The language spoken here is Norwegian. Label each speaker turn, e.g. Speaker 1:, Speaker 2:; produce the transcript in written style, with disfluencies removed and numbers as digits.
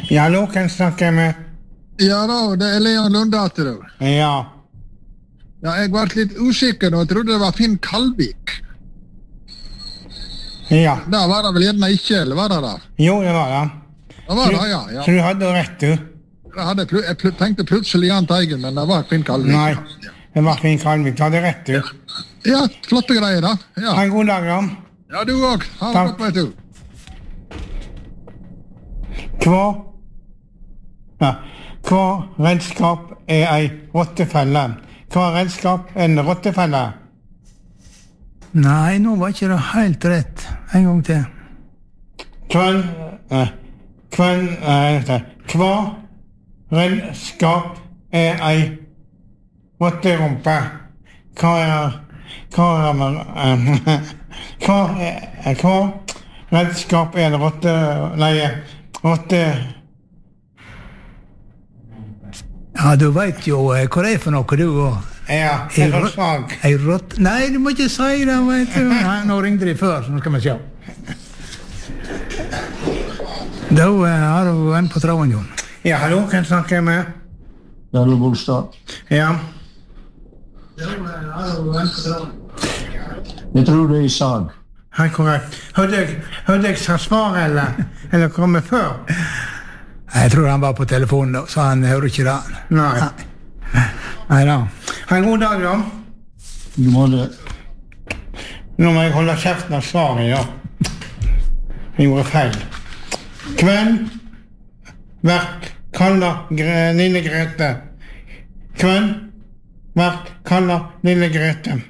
Speaker 1: Ja, hallo, kan jeg snakke med?
Speaker 2: Ja da, det Leon Lundater da.
Speaker 1: Ja.
Speaker 2: Ja, jeg var litt usikker og trodde det var Finn Kalvik.
Speaker 1: Ja.
Speaker 2: Da var det vel gjerne ikke, eller var det da?
Speaker 1: Jo, det var det.
Speaker 2: Det var det, ja.
Speaker 1: Så du hadde rett, du?
Speaker 2: Jeg tenkte plutselig Jan Teigen, men det var Finn Kalvik.
Speaker 1: Nei, det var Finn Kalvik. Du hadde rett, du.
Speaker 2: Ja, flotte greier da. Ja.
Speaker 1: Ha en god dag, da.
Speaker 2: Ja, du også. Ha det godt, vet du.
Speaker 1: Hva redskap ei rottefelle? Hva redskap en rottefelle?
Speaker 3: Nei, nå var ikke det helt rett. En gang til.
Speaker 1: Hva redskap ei rotterumpe? Hva redskap en rotte...
Speaker 3: Ja, du vet jo hva det for noe, du også.
Speaker 1: Ja, rottfag.
Speaker 3: Nei, du må ikke si det, vet du. Nei, nå ringte de før, så nå skal vi se. Da har du en på tråden, Jon.
Speaker 1: Ja, hallo, kan jeg snakke med?
Speaker 4: Jarle Bolstad.
Speaker 1: Ja.
Speaker 3: Da har du en på tråden.
Speaker 4: Jeg tror det er sag.
Speaker 1: Helt korrekt. Hørte jeg sa svar, eller komme før?
Speaker 3: Jeg tror han var på telefonen da, så han hører ikke det. Nei da.
Speaker 1: Ha en god dag, da.
Speaker 4: Du må det.
Speaker 1: Nå må jeg holde kjeften av svaret, ja. Jeg gjorde feil. Hvem vært kallet Lille Grete? Hvem vært kallet Lille Grete?